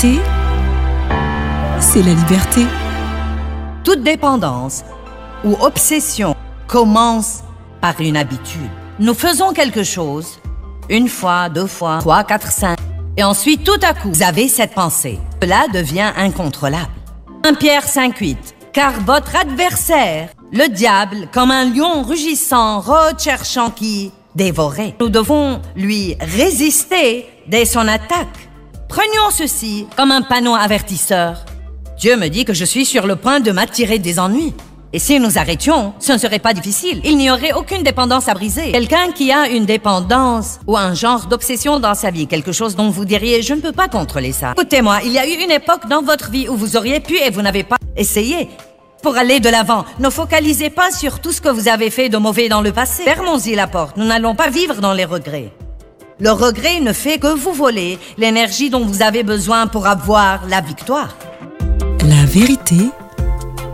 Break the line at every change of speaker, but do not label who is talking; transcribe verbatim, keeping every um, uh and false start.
T, c'est la liberté.
Toute dépendance ou obsession commence par une habitude. Nous faisons quelque chose, une fois, deux fois, trois, quatre, cinq, et ensuite, tout à coup, vous avez cette pensée. Cela devient incontrôlable. un Pierre cinq huit. Car votre adversaire, le diable, comme un lion rugissant, recherchant qui dévorer. Nous devons lui résister dès son attaque. Prenons ceci comme un panneau avertisseur. Dieu me dit que je suis sur le point de m'attirer des ennuis. Et si nous arrêtions, ce ne serait pas difficile. Il n'y aurait aucune dépendance à briser. Quelqu'un qui a une dépendance ou un genre d'obsession dans sa vie, quelque chose dont vous diriez « je ne peux pas contrôler ça ». Écoutez-moi, il y a eu une époque dans votre vie où vous auriez pu et vous n'avez pas essayé. Pour aller de l'avant, ne focalisez pas sur tout ce que vous avez fait de mauvais dans le passé. Fermons-y la porte, nous n'allons pas vivre dans les regrets. Le regret ne fait que vous voler l'énergie dont vous avez besoin pour avoir la victoire.
La vérité